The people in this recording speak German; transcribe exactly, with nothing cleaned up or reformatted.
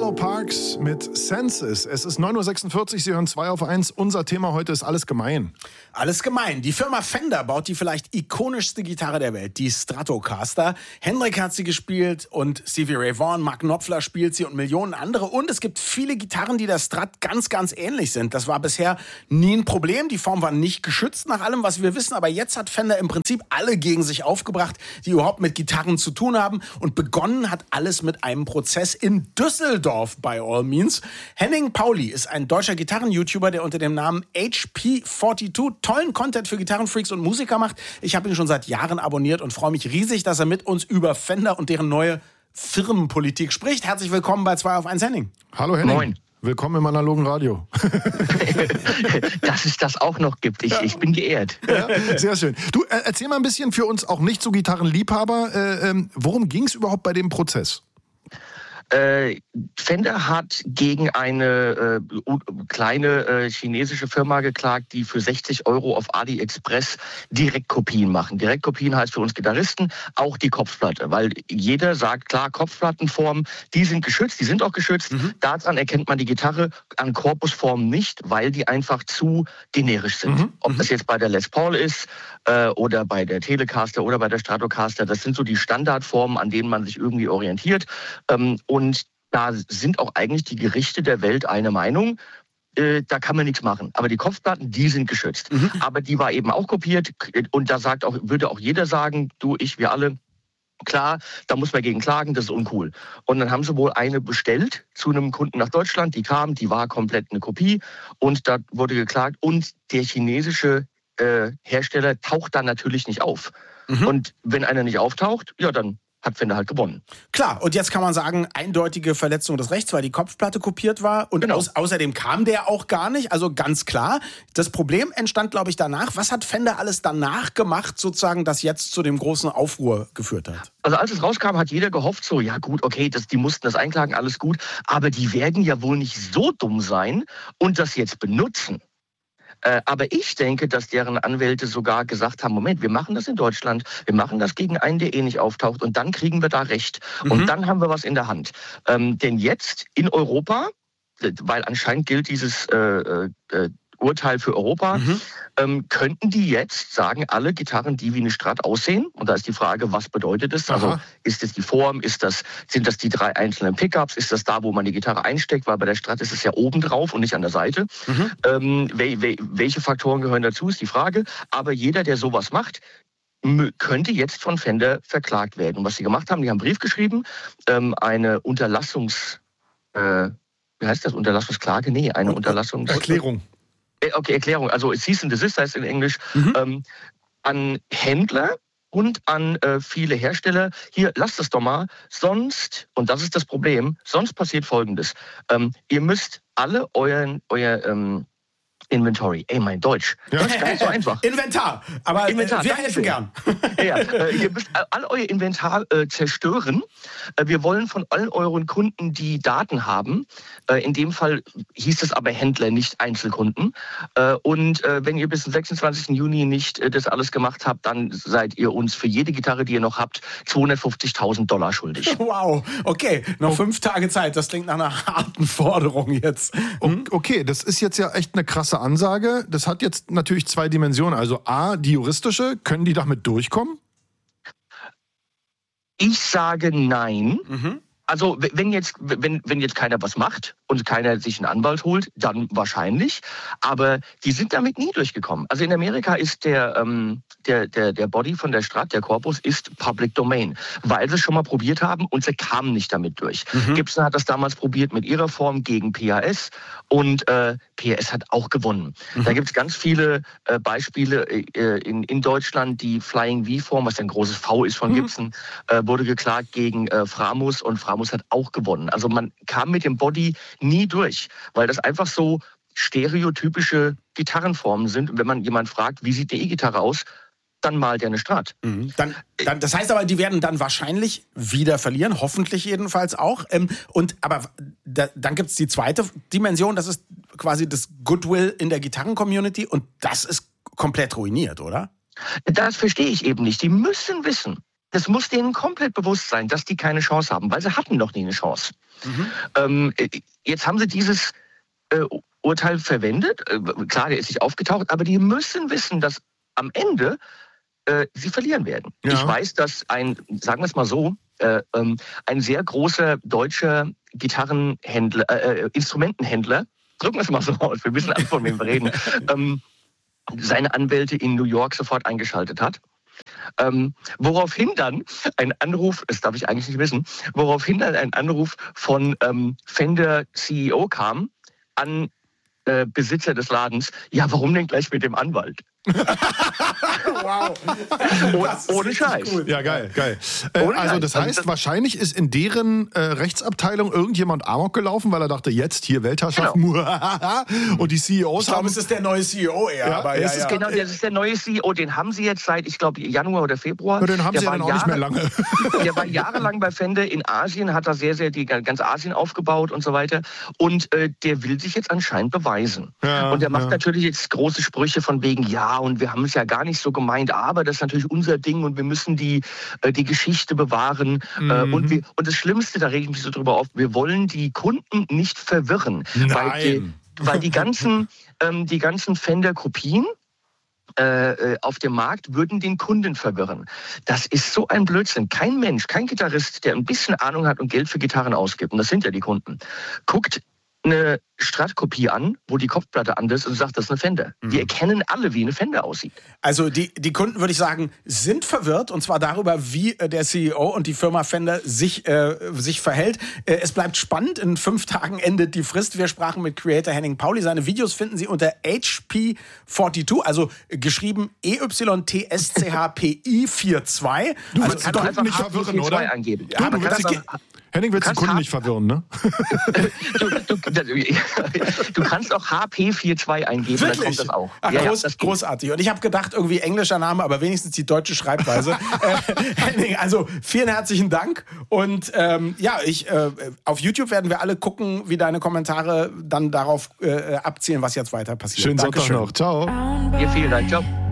Arlo Parks mit Senses. Es ist neun Uhr sechsundvierzig, Sie hören zwei auf eins. Unser Thema heute ist alles gemein. Alles gemein. Die Firma Fender baut die vielleicht ikonischste Gitarre der Welt, die Stratocaster. Hendrik hat sie gespielt und Stevie Ray Vaughan, Mark Knopfler spielt sie und Millionen andere. Und es gibt viele Gitarren, die der Strat ganz, ganz ähnlich sind. Das war bisher nie ein Problem. Die Form war nicht geschützt nach allem, was wir wissen. Aber jetzt hat Fender im Prinzip alle gegen sich aufgebracht, die überhaupt mit Gitarren zu tun haben. Und begonnen hat alles mit einem Prozess in Düsseldorf, by all means. Henning Pauli ist ein deutscher Gitarren-YouTuber, der unter dem Namen H P zweiundvierzig tollen Content für Gitarrenfreaks und Musiker macht. Ich habe ihn schon seit Jahren abonniert und freue mich riesig, dass er mit uns über Fender und deren neue Firmenpolitik spricht. Herzlich willkommen bei zwei auf eins, Henning. Hallo Henning. Moin. Willkommen im analogen Radio. Dass es das auch noch gibt. Ich, ja. ich bin geehrt. Ja, sehr schön. Du, äh, erzähl mal ein bisschen für uns auch nicht so Gitarrenliebhaber. Äh, ähm, worum ging es überhaupt bei dem Prozess? Äh, Fender hat gegen eine äh, kleine äh, chinesische Firma geklagt, die für sechzig Euro auf AliExpress Direktkopien machen. Direktkopien heißt für uns Gitarristen auch die Kopfplatte, weil jeder sagt, klar, Kopfplattenform, die sind geschützt, die sind auch geschützt. Mhm. Daran erkennt man die Gitarre an Korpusformen nicht, weil die einfach zu generisch sind. Mhm. Ob das jetzt bei der Les Paul ist äh, oder bei der Telecaster oder bei der Stratocaster, das sind so die Standardformen, an denen man sich irgendwie orientiert. Ähm, und da sind auch eigentlich die Gerichte der Welt eine Meinung. Äh, da kann man nichts machen. Aber die Kopfplatten, die sind geschützt. Mhm. Aber die war eben auch kopiert. Und da sagt auch, würde auch jeder sagen, du, ich, wir alle, klar, da muss man gegen klagen, das ist uncool. Und dann haben sie wohl eine bestellt zu einem Kunden nach Deutschland. Die kam, die war komplett eine Kopie. Und da wurde geklagt. Und der chinesische äh, Hersteller taucht dann natürlich nicht auf. Mhm. Und wenn einer nicht auftaucht, ja, dann hat Fender halt gewonnen. Klar, und jetzt kann man sagen, eindeutige Verletzung des Rechts, weil die Kopfplatte kopiert war. Und genau. aus, außerdem kam der auch gar nicht, also ganz klar. Das Problem entstand, glaube ich, danach. Was hat Fender alles danach gemacht, sozusagen, das jetzt zu dem großen Aufruhr geführt hat? Also als es rauskam, hat jeder gehofft, so, ja gut, okay, das, die mussten das einklagen, alles gut. Aber die werden ja wohl nicht so dumm sein und das jetzt benutzen. Aber ich denke, dass deren Anwälte sogar gesagt haben, Moment, wir machen das in Deutschland, wir machen das gegen einen, der eh nicht auftaucht und dann kriegen wir da Recht. Mhm. Und dann haben wir was in der Hand. Ähm, denn jetzt in Europa, weil anscheinend gilt dieses äh, äh, Urteil für Europa, mhm. ähm, könnten die jetzt sagen, alle Gitarren, die wie eine Strat aussehen, und da ist die Frage, was bedeutet das? Aha. Also ist das die Form, ist das, sind das die drei einzelnen Pickups, ist das da, wo man die Gitarre einsteckt, weil bei der Strat ist es ja oben drauf und nicht an der Seite. Mhm. Ähm, we- we- welche Faktoren gehören dazu, ist die Frage. Aber jeder, der sowas macht, könnte jetzt von Fender verklagt werden. Und was sie gemacht haben, die haben einen Brief geschrieben, ähm, eine Unterlassungs... Äh, wie heißt das? Unterlassungsklage? Nee, eine Und, Unterlassungs... Erklärung. Okay, Erklärung. Also Cease and Desist heißt in Englisch, mhm. ähm, an Händler und an äh, viele Hersteller, hier, lasst es doch mal, sonst, und das ist das Problem, sonst passiert Folgendes. Ähm, ihr müsst alle euren, euer ähm, Inventory, ey, mein Deutsch, ja. das ist gar nicht so einfach. Inventar, aber Inventar, wir helfen gern. Ja, äh, ihr müsst all euer Inventar äh, zerstören. Äh, wir wollen von allen euren Kunden die Daten haben. Äh, in dem Fall hieß es aber Händler, nicht Einzelkunden. Äh, und äh, wenn ihr bis zum sechsundzwanzigsten Juni nicht äh, das alles gemacht habt, dann seid ihr uns für jede Gitarre, die ihr noch habt, zweihundertfünfzigtausend Dollar schuldig. Wow, okay, noch fünf Tage Zeit. Das klingt nach einer harten Forderung jetzt. Hm? Okay, das ist jetzt ja echt eine krasse Ansage. Das hat jetzt natürlich zwei Dimensionen. Also A, die juristische, können die damit durchkommen? Ich sage nein. Mhm. Also wenn jetzt, wenn, wenn jetzt keiner was macht und keiner sich einen Anwalt holt, dann wahrscheinlich. Aber die sind damit nie durchgekommen. Also in Amerika ist der, ähm, der, der, der Body von der Strat, der Korpus, ist Public Domain, weil sie es schon mal probiert haben und sie kamen nicht damit durch. Mhm. Gibson hat das damals probiert mit ihrer Form gegen P A S und äh, P A S hat auch gewonnen. Mhm. Da gibt es ganz viele äh, Beispiele äh, in, in Deutschland. Die Flying V-Form, was ein großes V ist von mhm. Gibson, äh, wurde geklagt gegen äh, Framus und Framus hat auch gewonnen. Also man kam mit dem Body nie durch, weil das einfach so stereotypische Gitarrenformen sind. Und wenn man jemand fragt, wie sieht die E-Gitarre aus, dann malt er eine Strat. Mhm. Dann, dann, das heißt aber, die werden dann wahrscheinlich wieder verlieren, hoffentlich jedenfalls auch. Ähm, und aber da, dann gibt es die zweite Dimension, das ist quasi das Goodwill in der Gitarren-Community und das ist komplett ruiniert, oder? Das verstehe ich eben nicht. Die müssen wissen, das muss denen komplett bewusst sein, dass die keine Chance haben, weil sie hatten noch nie eine Chance. Mhm. Ähm, jetzt haben sie dieses äh, Urteil verwendet. Äh, klar, der ist nicht aufgetaucht, aber die müssen wissen, dass am Ende äh, sie verlieren werden. Ja. Ich weiß, dass ein, sagen wir es mal so, äh, ähm, ein sehr großer deutscher Gitarrenhändler, äh, Instrumentenhändler, drücken wir es mal so aus, wir wissen alle, von wem wir reden, ähm, seine Anwälte in New York sofort eingeschaltet hat. Ähm, woraufhin dann ein Anruf, das darf ich eigentlich nicht wissen, woraufhin dann ein Anruf von ähm, Fender C E O kam an äh, Besitzer des Ladens. Ja, warum denn gleich mit dem Anwalt? Wow. Oh, ohne Scheiß. Gut. Ja, geil, geil. Äh, also das heißt, das wahrscheinlich ist in deren äh, Rechtsabteilung irgendjemand amok gelaufen, weil er dachte, jetzt hier Weltherrschaft. Genau. Und die C E Os ich glaube, haben... es ist der neue C E O eher. Ja, aber ja, es ist ja. Genau, das ist der neue C E O. Den haben sie jetzt seit, ich glaube, Januar oder Februar. Ja, den haben der sie ja dann auch Jahre, nicht mehr lange. Der war jahrelang bei Fender in Asien, hat da sehr, sehr die, ganz Asien aufgebaut und so weiter. Und äh, der will sich jetzt anscheinend beweisen. Ja, und der macht ja. natürlich jetzt große Sprüche von wegen, ja, und wir haben es ja gar nicht so gemeint, aber das ist natürlich unser Ding und wir müssen die, äh, die Geschichte bewahren. Mhm. Äh, und, wir, und das Schlimmste, da rege ich mich so drüber auf, wir wollen die Kunden nicht verwirren. Nein. Weil die, weil die ganzen, ähm, die ganzen Fender-Kopien äh, auf dem Markt würden den Kunden verwirren. Das ist so ein Blödsinn. Kein Mensch, kein Gitarrist, der ein bisschen Ahnung hat und Geld für Gitarren ausgibt, und das sind ja die Kunden, guckt eine Strat-Kopie an, wo die Kopfplatte anders ist und sagt, das ist eine Fender. Mhm. Wir erkennen alle, wie eine Fender aussieht. Also die, die Kunden, würde ich sagen, sind verwirrt, und zwar darüber, wie der C E O und die Firma Fender sich, äh, sich verhält. Äh, es bleibt spannend. In fünf Tagen endet die Frist. Wir sprachen mit Creator Henning Pauli. Seine Videos finden Sie unter H P zweiundvierzig, also geschrieben E Y T S C H P I zweiundvierzig. Du also willst die Kunden nicht verwirren, oder? Eingeben. Du, du willst die, Henning, willst die Kunden nicht verwirren, ne? du, du, du kannst auch H P zweiundvierzig eingeben, wirklich? Dann kommt das auch. Ach, ja, groß, ja, das großartig. Und ich habe gedacht, irgendwie englischer Name, aber wenigstens die deutsche Schreibweise. äh, Henning, also vielen herzlichen Dank. Und ähm, ja, ich äh, auf YouTube werden wir alle gucken, wie deine Kommentare dann darauf äh, abzielen, was jetzt weiter passiert. Schönen Dankeschön. Sonntag noch. Ciao. Dir vielen Dank. Ciao.